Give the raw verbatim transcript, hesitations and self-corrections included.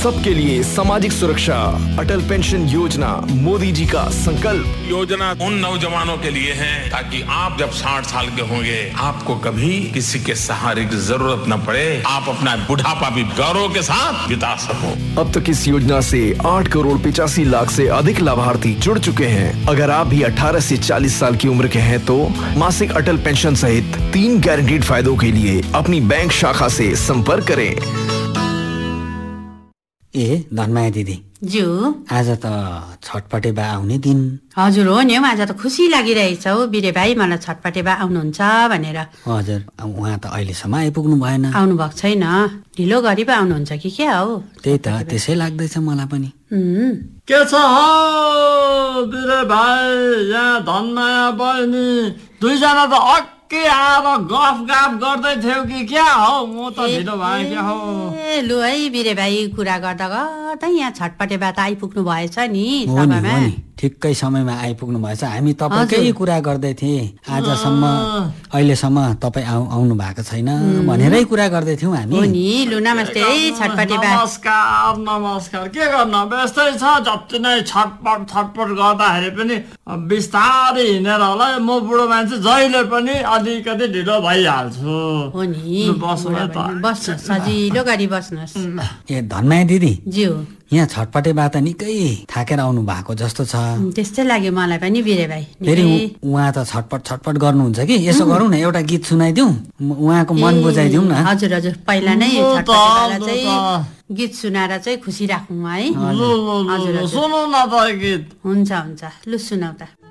सबके लिए सामाजिक सुरक्षा, अटल पेंशन योजना, मोदी जी का संकल्प। योजना उन नौजवानों के लिए है ताकि आप जब साठ साल के होंगे आपको कभी किसी के सहारे की जरूरत न पड़े, आप अपना बुढ़ापा भी गौरव के साथ बिता सको। अब तक इस योजना से आठ करोड़ पिचासी लाख से अधिक लाभार्थी जुड़ चुके हैं। अगर आप भी अठारह से चालीस साल की उम्र के हैं तो मासिक अटल पेंशन सहित तीन गारंटीड फायदों के लिए अपनी बैंक शाखा से संपर्क करें। ए धनमाया दिदी ज्यू, आज त छटपटे बा आउने दिन। हजुर हो नि, आज त खुसी लागिरहेछ हौ बिरे भाइ, मलाई छटपटे बा आउनुहुन्छ भनेर। हजुर, उहाँ त अहिलेसम्म आइपुग्नु भएन। आउनु भएको छैन, ढिलो गरी पो आउनुहुन्छ कि क्या हो? त्यही त, त्यसै लाग्दैछ मलाई पनि। के छ हौ बिरे भाइ, यहाँ धनमाया बहिनी दुईजना त अक्कै आएर गफ गफ गर्दै थियौ कि क्या हौ? म त ढिलो भएँ क्या हौ? ए लु है बिरे भाइ, कुरा गर्दा गर्दा यहाँ छटपटे बा त आइपुग्नु भएछ नि हो नि, हो नि, ठिक्कै समयमा आइपुग्नु भएछ। हामी तपाईँकै कुरा गर्दै थिएँ, आजसम्म अहिलेसम्म तपाईँ आउ आउनु भएको छैन भनेरै कुरा गर्दै थियौँ हामी। हो नि, लु नमस्ते छटपटे बा। नमस्कार नमस्कार। के गर्न, व्यस्तै छ, जति नै छटपट छटपट गर्दाखेरि पनि बिस्तारै हिँडेर होला। म बुढो मान्छे, जहिले पनि अलिकति ढिलो भइहाल्छु। हो नि, बस्नु सजिलो गरी बस्नुहोस्। ए धनमाया दिदी ज्यू, यहाँ छटपटे बा त निकै थाकेर आउनु भएको जस्तो छ। त्यस्तै लाग्यो मलाई पनि बिरे भाइ। फेरि उहाँ त छटपट छटपट गर्नुहुन्छ कि, यसो गरौँ न, एउटा गीत सुनाइदिउँ, उहाँको मन बुझाइदिउँ न। हजुर हजुर, पहिला नै छटपटेलाई चाहिँ गीत सुनाएर चाहिँ खुसी राखौँ है। सुनौ न त गीत। हुन्छ हुन्छ, लु सुनाउ त।